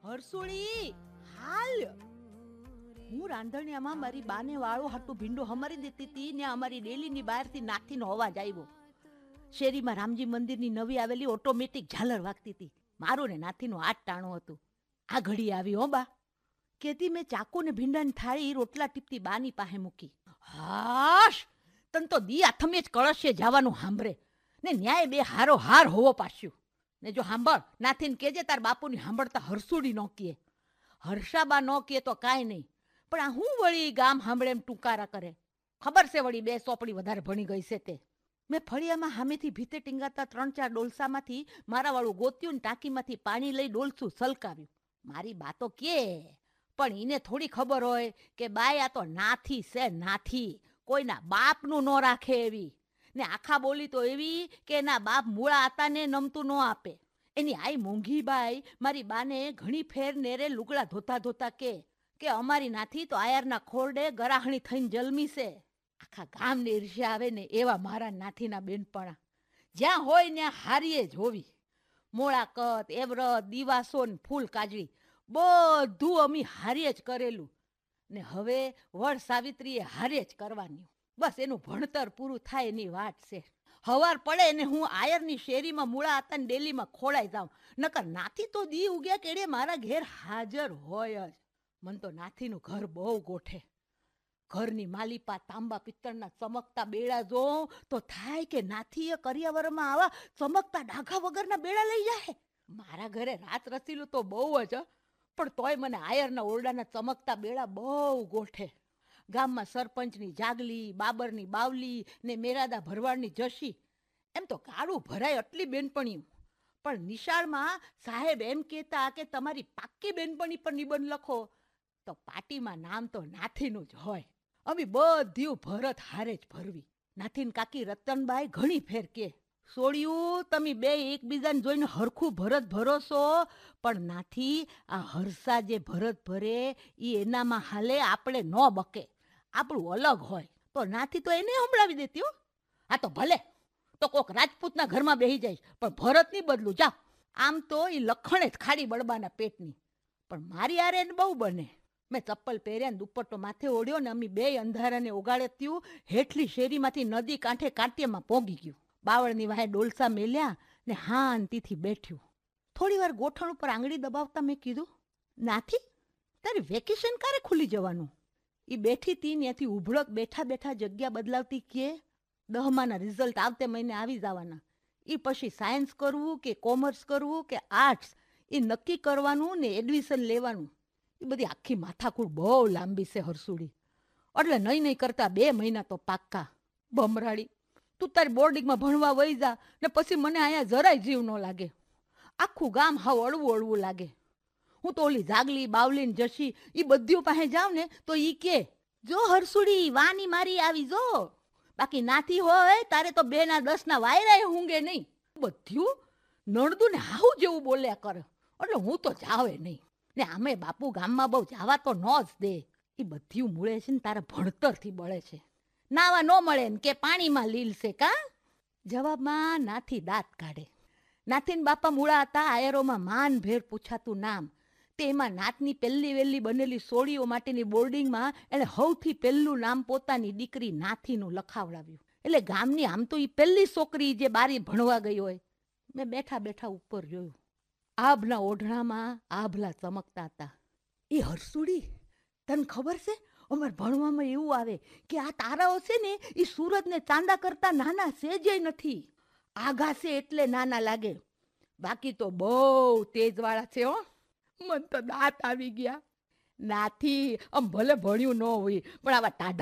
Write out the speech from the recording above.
હરસુળી હાલ હું રાંધણિયામાં મારી બાને વાળો હાટું ભીંડો હમારી દેતી હતી ને અમારી ડેલીની બહારથી નાથીનો અવાજ આવ્યો. શેરીમાં રામજી મંદિરની નવી આવેલી ઓટોમેટિક ઝાલર વાગતી હતી. મારું ને નાથીનું આટ ટાણું હતું. આ ઘડી આવી હો બા કેતી મેં ચાકુ ને ભીંડાની થાળી રોટલા ટીપતી બાની પાસે મૂકી. હાશ તન તો દી આથમે જ કળશે જવાનું સાંભળે ને ન્યાય બે હારો હાર હોવો પાછું ને જો સાંભળ નાથીને કેજે તાર બાપુની સાંભળતા હરસુડી ન કીએ હર્ષાબા ન કીએ તો કાંઈ નહીં પણ આ હું વળી ગામ સાંભળે એમ ટૂંકારા કરે. ખબર છે વળી 2 ચોપડી વધારે ભણી ગઈ છે તે. મેં ફળિયામાં સામેથી ભીતે ટીંગાતા 3-4 ડોલસામાંથી મારા વાળું ગોત્યું ને ટાંકીમાંથી પાણી લઈ ડોલસું સલકાવ્યું. મારી બા તો કે પણ એને થોડી ખબર હોય કે બાય આ તો નાથી છે નાથી કોઈના બાપનું ન રાખે એવી ને આખા બોલી તો એવી કે એના બાપ મૂળા હતા ને નમતું ન આપે. એની આઈ મૂંઘી બાઈ મારી બાને ઘણી ફેર નેરે લુગડા ધોતા ધોતા કે અમારી નાથી તો આયરના ખોરડે ગરાહણી થઈને જલમી છે. આખા ગામને ઈર્ષ્યા આવે ને એવા મારા નાથીના બેનપણા જ્યાં હોય ત્યાં હારીએ જ હોવી. મોળાકત એવરત દીવાસો ને ફૂલ કાજળી બધું અમી હારીએ જ કરેલું ને હવે વડ સાવિત્રીએ હારે જ કરવાની. બસ એનું ભણતર પૂરું થાય એની વાત છે. હવાર પડે ને હું આયરની શેરીમાં મૂળા હતા ને ડેલીમાં ખોળાઈ જાઉં નકર નાથી તો દી ઉગ્યા કેડે મારા ઘેર હાજર હોય જ. મન તો નાથીનું ઘર બહુ ગોઠે. ઘરની માલિપા તાંબા પિત્તળના ચમકતા બેડા જો તો થાય કે નાથીએ કરિયાવરમાં આવા ચમકતા ડાઘા વગરના બેડા લઈ જાય. મારા ઘરે રાત રસીલું તો બહુ જ પણ તોય મને આયરના ઓરડાના ચમકતા બેડા બહુ ગોઠે. ગામમાં સરપંચની જાગલી બાબરની બાવલી ને મેરાદા ભરવાડની જશી એમ તો કાળું ભરાય એટલી બેનપણીઓ. પણ નિશાળમાં સાહેબ એમ કહેતા કે તમારી પાક્કી બેનપણી પર નિબંધ લખો તો પાટીમાં નામ તો નાથીનું જ હોય. અમે બધું ભરત હારે જ ભરવી. નાથીન કાકી રતનબાઈ ઘણી ફેર કે સોડિયું તમે બે એકબીજાને જોઈને હરખું ભરત ભરોસો પણ નાથી આ હરસા જે ભરત ભરે એ એનામાં હાલે આપણે ન બકે આપણું અલગ હોય તો નાથી તો એને સંભળાવી દેતી હો. આ તો ભલે તો કોક રાજપૂતના ઘરમાં બેસી જાય પણ ભરત નહીં બદલું જા. આમ તો એ લખણે જ ખાડી બળબાના પેટની. પણ મારી આરે બહુ બને. મેં ચપ્પલ પહેર્યા ને દુપટ્ટો માથે ઓઢ્યો ને અમે બે અંધારાને ઓગાળે ત્યું હેઠલી શેરીમાંથી નદી કાંઠે કાંટિયામાં પોગી ગયું. બાવળની વાહે ડોલસા મેલ્યા ને શાંતિથી બેઠ્યું. થોડી વાર ગોઠણ ઉપર આંગળી દબાવતા મેં કીધું નાથી તારી વેકેશન ક્યારે ખુલી જવાનું? એ બેઠી તી ત્યાંથી ઉભળક બેઠા બેઠા જગ્યા બદલાવતી કે 10માના રિઝલ્ટ આવતે મહિને આવી જવાના. એ પછી સાયન્સ કરવું કે કોમર્સ કરવું કે આર્ટ્સ એ નક્કી કરવાનું ને એડમિશન લેવાનું. એ બધી આખી માથાકૂટ બહુ લાંબી છે હરસુડી. એટલે નહીં કરતા 2 મહિના તો પાક્કા. બમરાડી તું તારી બોર્ડિંગમાં ભણવા વહી જા ને પછી મને અહીંયા જરાય જીવ ન લાગે. આખું ગામ હાવ અળવું અળવું લાગે. હું તો ઓલી જાગલી બાવલી ને જશી એ બધું પાસે જાઉં ને તો ઈ કે જો હરસુડી વાની મારી આવી જો બાકી નાથી હોય તારે તો 2ના 10ના વાયરાય હુંગે નહીં. બધું નણદું ને હાવું જેવું બોલ્યા કરે એટલે હું તો જાવે નહીં. ને આમે બાપુ ગામમાં બહુ જાવા તો ન જ દે. એ બધું મૂળે છે ને તારા ભણતરથી બળે છે. નાવા ન મળે ને કે પાણીમાં લીલ છે કા? જવાબમાં નાથી દાંત કાઢે. નાથીન બાપા મૂળા હતા આયરોમાં માન ભેર પૂછાતું નામ. તેમાં નાતની પહેલી વહેલી બનેલી સોળીઓ માટેની બોર્ડિંગમાં એને સૌથી પહેલું નામ પોતાની દીકરી નાથીનું લખાવડાવ્યું. એટલે ગામની આમ તો એ પહેલી છોકરી જે બારી ભણવા ગઈ હોય. મેં બેઠા બેઠા ઉપર જોયું. આભના ઓઢણામાં આભલા ચમકતા હતા. એ હરસુડી તને ખબર છે અમારે ભણવામાં એવું આવે કે આ તારાઓ છે ને એ સૂરજને ચાંદા કરતા નાના સેજય નથી. આઘા છે એટલે નાના લાગે બાકી તો બહુ તેજવાળા છે હો. મન તો દાંત આવી ગયા. નાથી આમ ભલે ભણ્યું ન હોય પણ આવા ટાઢા